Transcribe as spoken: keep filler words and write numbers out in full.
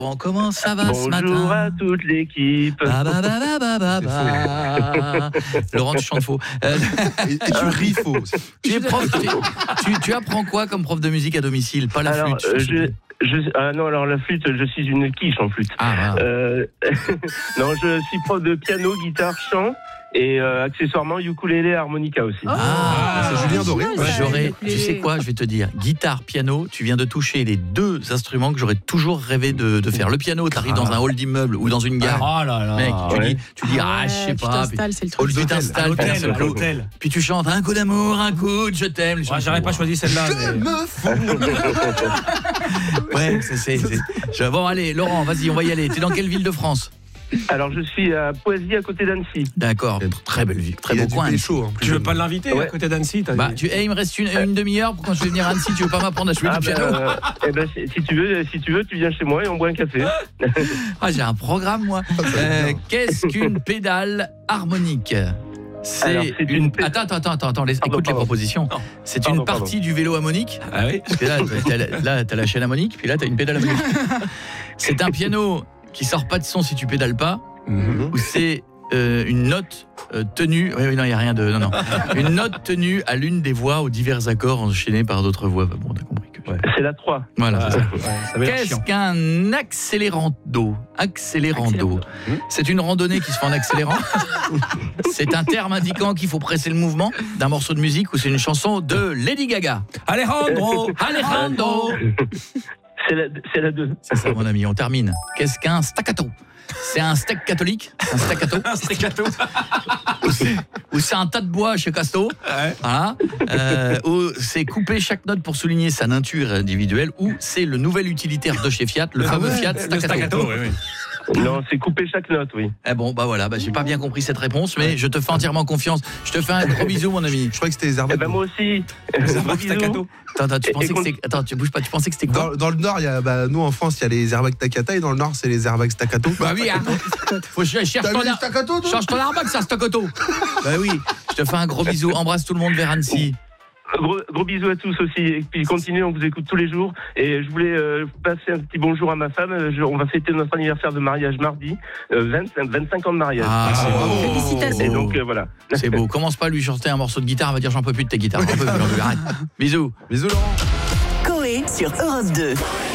Bon, comment ça va ce matin? Bonjour à toute l'équipe. Ba, ba, ba, ba, ba, ba, ba. Laurent, tu chantes faux. Euh, Et, et tu ris faux. tu es prof, tu, tu, tu apprends quoi comme prof de musique à domicile? Pas la Alors, flûte. euh, je sais je, plus. je, ah non, alors la flûte, je suis une quiche en flûte. Ah, voilà. Euh, non, je suis prof de piano, guitare, chant et euh, accessoirement ukulélé et harmonica aussi. Ah, Ah, c'est Julien Doré. Moi, Ouais. j'aurais, tu sais quoi, je vais te dire, guitare, piano, tu viens de toucher les deux instruments que j'aurais toujours rêvé de, de faire. Le piano, tu arrives dans un hall d'immeuble ou dans une gare. Oh là là. Mec, tu ouais. dis, tu dis ah, je sais tu pas. t'installes, c'est le Puis, truc. tu d'hôtel, t'installes, À l'hôtel, puis, à l'hôtel. puis tu chantes un coup d'amour, un coup de je t'aime. les Ouais, chansons. j'aurais pas choisi celle-là. Je mais- me fous. Ouais, c'est, c'est, c'est. Je- Bon, allez, Laurent, vas-y, on va y aller. T'es dans quelle ville de France? Alors, je suis à Poisy, à côté d'Annecy. D'accord, très belle ville, très Il y a beau du coin. pécho, en plus. Tu veux pas l'inviter Ouais. à côté d'Annecy t'as Bah, dit. tu, hey, il me reste une, une demi-heure pour quand je vais venir à Annecy. Tu veux pas m'apprendre à jouer Ah, du ben, piano? euh, eh ben, si si tu veux, si tu veux, tu viens chez moi et on boit un café. Ah, j'ai un programme, moi. Euh, qu'est-ce qu'une pédale harmonique? C'est, Alors, c'est une... une pé- Attends, attends, attends, attends, laisse- Pardon, écoute les pardon. propositions. Non. C'est Pardon, une partie pardon. du vélo harmonique. Ah oui. Parce que là, t'as, la- là, t'as la chaîne harmonique, puis là, t'as une pédale harmonique. C'est un piano qui sort pas de son si tu pédales pas, Mhm. ou c'est euh, une note euh, tenue. Oui, oui, non, il y a rien de. Non, non. Une note tenue à l'une des voix aux divers accords enchaînés par d'autres voix. Bah, bon, t'as compris que. Ouais. C'est la trois. Voilà. Ah, c'est ça. ouais, ça va être Qu'est-ce chiant. qu'un accélérando? Accélérando. Accélérando. C'est une randonnée qui se fait en accélérant. C'est un terme indiquant qu'il faut presser le mouvement d'un morceau de musique ou c'est une chanson de Lady Gaga. Alejandro. Alejandro. C'est la, c'est la deux. C'est ça, mon ami, on termine. Qu'est-ce qu'un staccato? C'est un steak catholique, un staccato, Un staccato. ou c'est un tas de bois chez Casto, Ouais. voilà, euh, ou c'est couper chaque note pour souligner sa nature individuelle, ou c'est le nouvel utilitaire de chez Fiat, le fameux ouais, Fiat le staccato. staccato, oui, oui. Non, c'est couper chaque note, oui. Eh bon, bah voilà, bah j'ai pas bien compris cette réponse, mais je te fais entièrement confiance. Je te fais un gros bisou, mon ami. Je croyais que c'était les Eh Airbags. ben moi aussi. Gros bisous. Staccato. Attends, attends, tu Et- pensais et que qu'on- c'était... Attends, tu bouges pas, tu pensais que c'était quoi? Dans, dans le Nord, il y a, bah, nous en France, il y a les airbags Takata et dans le Nord, c'est les airbags Staccato. Bah oui, hein. Faut que je cherche T'as ton vu les ar- Staccato, toi Change ton arbac, c'est un staccato. Bah oui, je te fais un gros bisou. Embrasse tout le monde vers Annecy. Gros, gros bisous à tous aussi. Et puis continuez, on vous écoute tous les jours. Et je voulais euh, passer un petit bonjour à ma femme. Je- on va fêter notre anniversaire de mariage mardi. Euh, vingt, vingt-cinq ans de mariage. Ah, c'est bravo. beau. Félicitations. Et donc euh, voilà. C'est beau. Commence pas à lui chanter un morceau de guitare, elle va dire j'en peux plus de ta guitare. J'en peux plus, j'en peux plus. Arrête. Bisous. Bisous Laurent. Coé sur Europe deux.